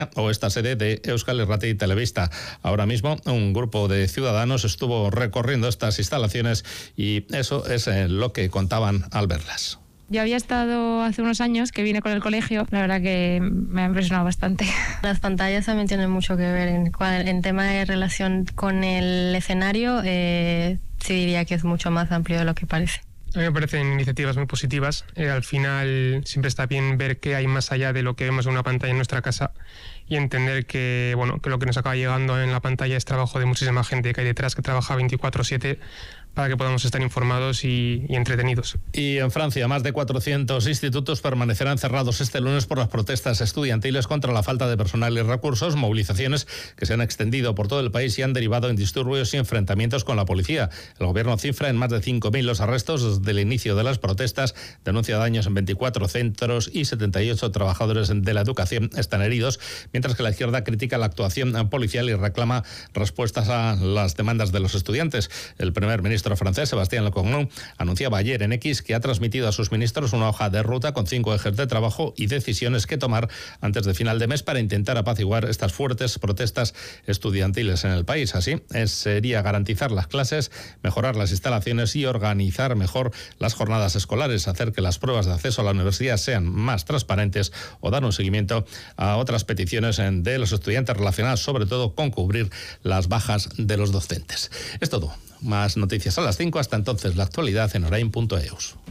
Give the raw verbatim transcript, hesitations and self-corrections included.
o esta sede de Euskal Irrati y Televista. Ahora mismo un grupo de ciudadanos estuvo recorriendo estas instalaciones y eso es lo que contaban al verlas. Yo había estado hace unos años que vine con el colegio, la verdad que me ha impresionado bastante. Las pantallas también tienen mucho que ver en, en tema de relación con el escenario, eh, sí diría que es mucho más amplio de lo que parece. A mí me parecen iniciativas muy positivas. Eh, al final siempre está bien ver qué hay más allá de lo que vemos en una pantalla en nuestra casa y entender que, bueno, que lo que nos acaba llegando en la pantalla es trabajo de muchísima gente que hay detrás, que trabaja veinticuatro siete para que podamos estar informados y, y entretenidos. Y en Francia, más de cuatrocientos institutos permanecerán cerrados este lunes por las protestas estudiantiles contra la falta de personal y recursos, movilizaciones que se han extendido por todo el país y han derivado en disturbios y enfrentamientos con la policía. El gobierno cifra en más de cinco mil los arrestos desde el inicio de las protestas, denuncia daños en veinticuatro centros y setenta y ocho trabajadores de la educación están heridos, mientras que la izquierda critica la actuación policial y reclama respuestas a las demandas de los estudiantes. El primer ministro El ministro francés, Sébastien Lecornu, anunciaba ayer en X que ha transmitido a sus ministros una hoja de ruta con cinco ejes de trabajo y decisiones que tomar antes de final de mes para intentar apaciguar estas fuertes protestas estudiantiles en el país. Así es, sería garantizar las clases, mejorar las instalaciones y organizar mejor las jornadas escolares, hacer que las pruebas de acceso a la universidad sean más transparentes o dar un seguimiento a otras peticiones de los estudiantes relacionadas sobre todo con cubrir las bajas de los docentes. Es todo. Más noticias a las cinco. Hasta entonces, la actualidad en orain punto eus.